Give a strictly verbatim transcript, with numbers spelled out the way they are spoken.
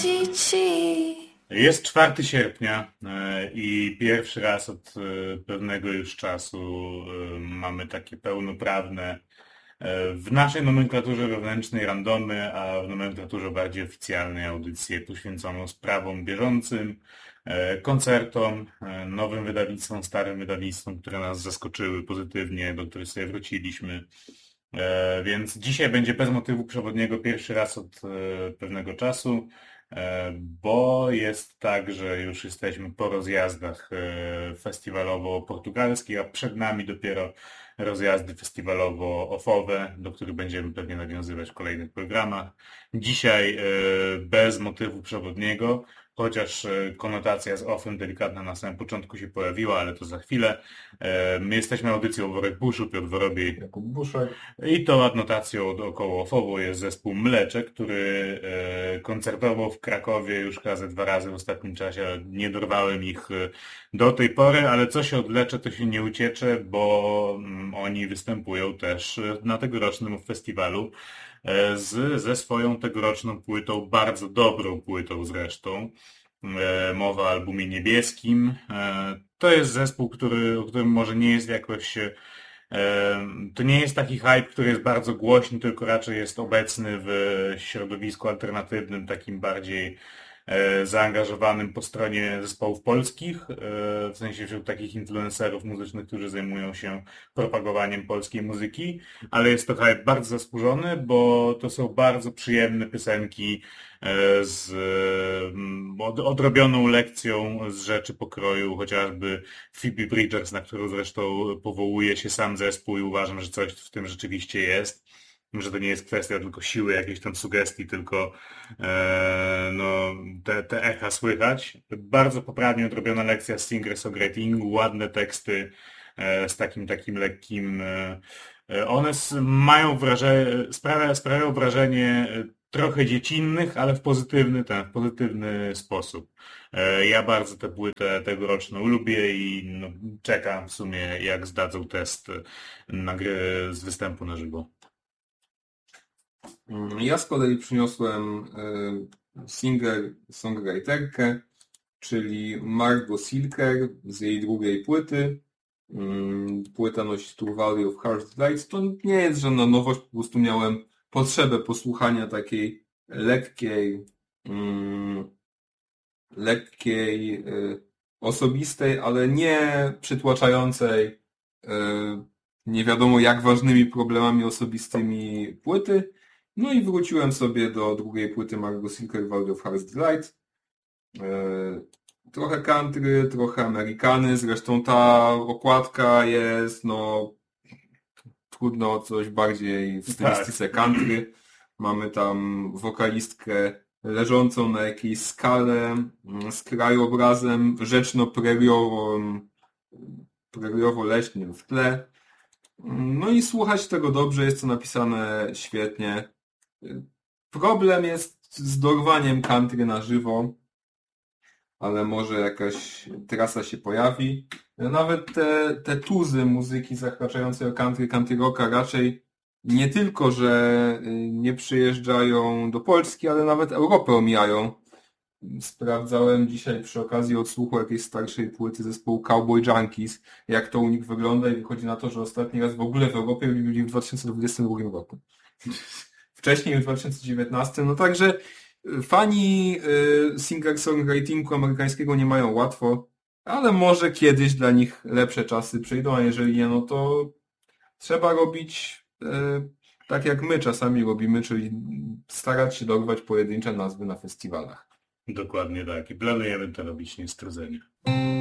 Jest czwartego sierpnia i pierwszy raz od pewnego już czasu mamy takie pełnoprawne w naszej nomenklaturze wewnętrznej randomy, a w nomenklaturze bardziej oficjalnej audycję poświęconą sprawom bieżącym, koncertom, nowym wydawnictwom, starym wydawnictwom, które nas zaskoczyły pozytywnie, do których sobie wróciliśmy. Więc dzisiaj będzie bez motywu przewodniego pierwszy raz od pewnego czasu, bo jest tak, że już jesteśmy po rozjazdach festiwalowo-portugalskich, a przed nami dopiero rozjazdy festiwalowo-ofowe, do których będziemy pewnie nawiązywać w kolejnych programach. Dzisiaj bez motywu przewodniego, chociaż konotacja z offem delikatna na samym początku się pojawiła, ale to za chwilę. My jesteśmy audycją Worek Buszu, Piotr Worobiej, Jakub Buszek. I tą adnotacją około ofową jest zespół Mleczek, który koncertował w Krakowie już chyba ze dwa razy w ostatnim czasie, ale nie dorwałem ich do tej pory, ale co się odlecze, to się nie uciecze, bo oni występują też na tegorocznym festiwalu z, ze swoją tegoroczną płytą, bardzo dobrą płytą zresztą. Mowa o albumie Niebieskim. To jest zespół, który, o którym może nie jest jakoś... To nie jest taki hype, który jest bardzo głośny, tylko raczej jest obecny w środowisku alternatywnym, takim bardziej zaangażowanym po stronie zespołów polskich, w sensie wśród takich influencerów muzycznych, którzy zajmują się propagowaniem polskiej muzyki, ale jest to hype bardzo zasłużony, bo to są bardzo przyjemne piosenki z odrobioną lekcją z rzeczy pokroju, chociażby Phoebe Bridgers, na którą zresztą powołuje się sam zespół i uważam, że coś w tym rzeczywiście jest. Że to nie jest kwestia tylko siły jakiejś tam sugestii, tylko e, no, te, te echa słychać. Bardzo poprawnie odrobiona lekcja z singer-songwritingu, ładne teksty e, z takim takim lekkim... E, one mają wrażenie, sprawia, sprawiają wrażenie trochę dziecinnych, ale w pozytywny, ten, w pozytywny sposób. E, ja bardzo tę płytę tegoroczną lubię i no, czekam w sumie, jak zdadzą test na gry z występu na żywo. Ja z kolei przyniosłem singer-songwriterkę, czyli Margot Silker z jej drugiej płyty. Płyta nosi tytuł Valley of Harsh Delights. To nie jest żadna nowość, po prostu miałem potrzebę posłuchania takiej lekkiej, lekkiej, osobistej, ale nie przytłaczającej nie wiadomo jak ważnymi problemami osobistymi płyty. No i wróciłem sobie do drugiej płyty Margot Silker, Valley of Harsh Delights. Trochę country, trochę Amerykany, zresztą ta okładka jest, no, trudno o coś bardziej w stylistyce country. Mamy tam wokalistkę leżącą na jakiejś skale z krajobrazem rzeczno-preriowym, preriowo-leśnym w tle. No i słuchać tego dobrze, jest to napisane świetnie. Problem jest z dorwaniem country na żywo, ale może jakaś trasa się pojawi. Nawet te, te tuzy muzyki zahaczającej o country, country rocka raczej nie tylko, że nie przyjeżdżają do Polski, ale nawet Europę omijają. Sprawdzałem dzisiaj przy okazji odsłuchu jakiejś starszej płyty zespołu Cowboy Junkies, jak to u nich wygląda i wychodzi na to, że ostatni raz w ogóle w Europie byli w dwa tysiące dwudziestym drugim roku. Wcześniej w dwa tysiące dziewiętnastym. No także fani y, singer-songwritingu amerykańskiego nie mają łatwo, ale może kiedyś dla nich lepsze czasy przyjdą, a jeżeli nie, no to trzeba robić y, tak jak my czasami robimy, czyli starać się dorwać pojedyncze nazwy na festiwalach. Dokładnie tak. I planujemy to robić niestrudzenie.